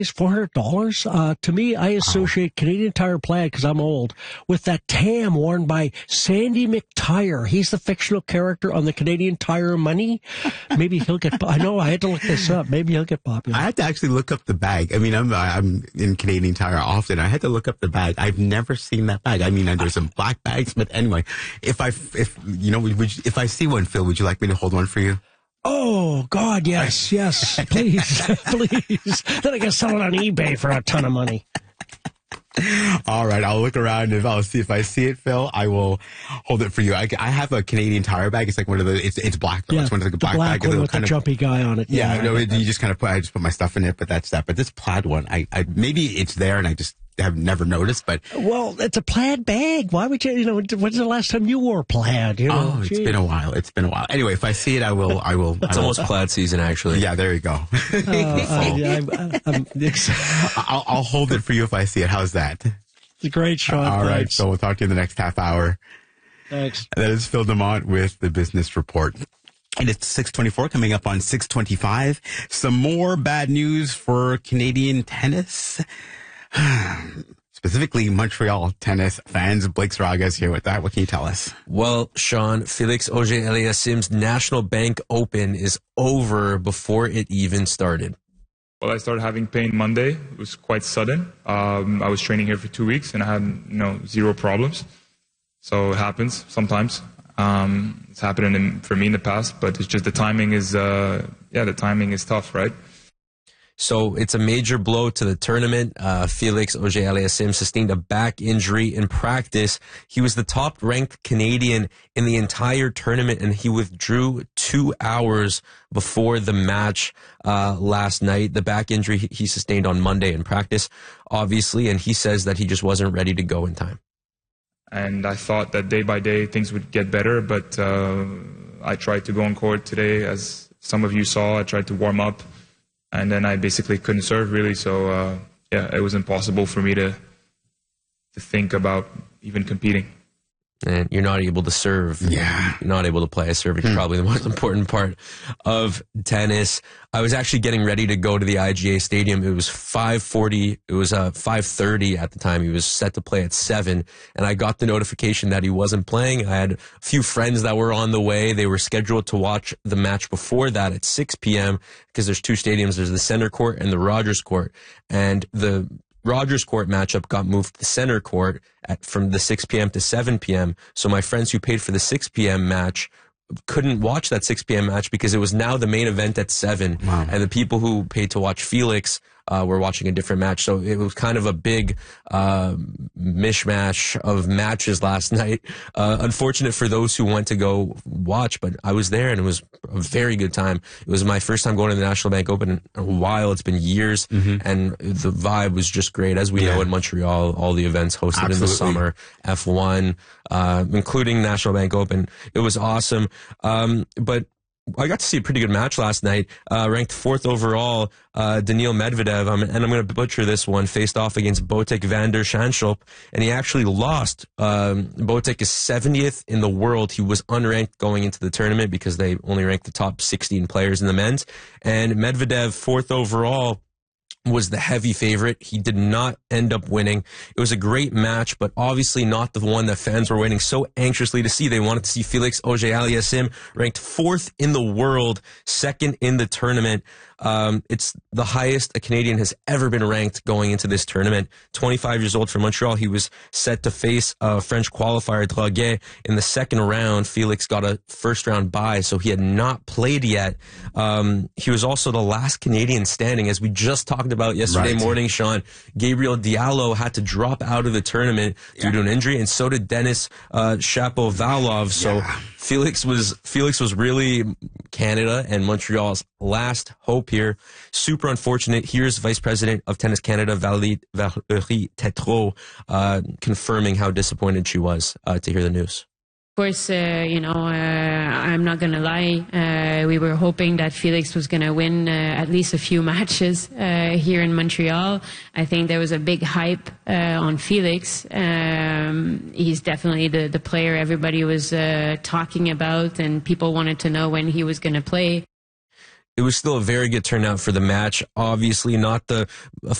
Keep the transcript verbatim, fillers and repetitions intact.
four hundred dollars. Uh, to me, I associate oh. Canadian Tire plaid, because I'm old, with that tam worn by Sandy McTire. He's the fictional character on the Canadian Tire Money. Maybe he'll get, I know, I had to look this up. Maybe he'll get popular. I had to actually look up the bag. I mean, I'm, I'm in Canadian Tire often. I had to look up the bag. I've never seen that bag. I mean, there's some black bags, but anyway, if I, if, you know, would you, if I see one, Phil, would you like me to hold one for you? Oh, God, yes, yes, please, please. Then I can sell it on eBay for a ton of money. All right, I'll look around. If I'll see if I see it, Phil, I will hold it for you. I, I have a Canadian Tire bag. It's like one of the. It's it's black though. Yeah, it's one of the black, the black bag one with kind the of, jumpy guy on it. Yeah, yeah no, it, you just kind of put. I just put my stuff in it, but that's that. But this plaid one, I, I maybe it's there, and I just have never noticed. But well, it's a plaid bag. Why would you? You know, when's the last time you wore plaid? You know, oh, it's geez. been a while. It's been a while. Anyway, if I see it, I will. I will. It's I will, almost plaid season, actually. Yeah, there you go. uh, I, I, I'm, I'll, I'll hold it for you if I see it. How's that? It's a great shot. All thanks. right, so we'll talk to you in the next half hour. Thanks. That is Phil Demont with the Business Report. And it's six twenty-four, coming up on six twenty-five. Some more bad news for Canadian tennis. Specifically, Montreal tennis fans. Blake Saraga is here with that. What can you tell us? Well, Sean, Felix Auger-Aliassime's National Bank Open is over before it even started. Well, I started having pain Monday. It was quite sudden. Um, I was training here for two weeks and I had, you know, zero problems. So it happens sometimes. Um, it's happened in, for me in the past, but it's just the timing is, uh, yeah, the timing is tough, right? So it's a major blow to the tournament. Uh, Felix Auger-Aliassime sustained a back injury in practice. He was the top-ranked Canadian in the entire tournament, and he withdrew two hours before the match uh, last night. The back injury he sustained on Monday in practice, obviously, and he says that he just wasn't ready to go in time. And I thought that day by day things would get better, but uh, I tried to go on court today, as some of you saw. I tried to warm up. And then I basically couldn't serve, really. So, uh, yeah, it was impossible for me to to think about even competing. And you're not able to serve. Yeah. You're not able to play a serve, which is probably the most important part of tennis. I was actually getting ready to go to the I G A Stadium. It was five forty. It was uh, five thirty at the time. He was set to play at seven. And I got the notification that he wasn't playing. I had a few friends that were on the way. They were scheduled to watch the match before that at six p.m. because there's two stadiums. There's the Center Court and the Rogers Court. And the Rogers Court matchup got moved to the Center Court at, from the six p.m. to seven p.m. So my friends who paid for the six p.m. match couldn't watch that six p.m. match because it was now the main event at seven. Wow. And the people who paid to watch Felix uh, were watching a different match. So it was kind of a big uh, mishmash of matches last night. Uh, unfortunate for those who went to go watch, but I was there and it was a very good time. It was my first time going to the National Bank Open in a while. It's been years, mm-hmm. and the vibe was just great. As we yeah. know in Montreal, all the events hosted Absolutely. in the summer, F one, uh, including National Bank Open. It was awesome. Um, but I got to see a pretty good match last night. Uh, ranked fourth overall, uh, Daniil Medvedev, um, and I'm going to butcher this one, faced off against Botic van der Zandschulp, and he actually lost. Um, Botic is seventieth in the world. He was unranked going into the tournament because they only ranked the top sixteen players in the men's. And Medvedev, fourth overall, was the heavy favorite. He did not end up winning. It was a great match, but obviously not the one that fans were waiting so anxiously to see. They wanted to see Felix Auger-Aliassime ranked fourth in the world, second in the tournament. Um, it's the highest a Canadian has ever been ranked going into this tournament. twenty-five years old for Montreal. He was set to face a French qualifier, Droguet, in the second round. Felix got a first round bye, so he had not played yet. Um, he was also the last Canadian standing, as we just talked about yesterday right. morning, Sean. Gabriel Diallo had to drop out of the tournament yeah. due to an injury, and so did Denis uh, Shapovalov. So yeah. Felix was Felix was really Canada and Montreal's last hope here. Super unfortunate. Here's Vice President of Tennis Canada, Valérie Tétrault, uh, confirming how disappointed she was uh, to hear the news. Of course, uh, you know, uh, I'm not going to lie. Uh, we were hoping that Felix was going to win uh, at least a few matches uh, here in Montreal. I think there was a big hype uh, on Felix. Um, he's definitely the, the player everybody was uh, talking about, and people wanted to know when he was going to play. It it was still a very good turnout for the match. Obviously, not the